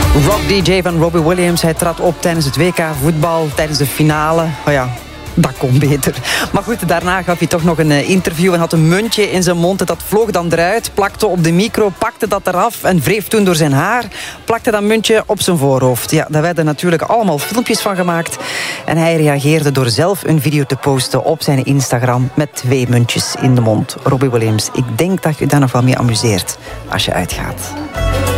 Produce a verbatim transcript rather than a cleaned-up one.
Rock D J van Robbie Williams. Hij trad op tijdens het W K voetbal, tijdens de finale. Oh ja, dat kon beter. Maar goed, daarna gaf hij toch nog een interview en had een muntje in zijn mond. Dat vloog dan eruit, plakte op de micro, pakte dat eraf en wreef toen door zijn haar. Plakte dat muntje op zijn voorhoofd. Ja, daar werden natuurlijk allemaal filmpjes van gemaakt. En hij reageerde door zelf een video te posten op zijn Instagram met twee muntjes in de mond. Robbie Williams, ik denk dat je daar nog wel mee amuseert als je uitgaat.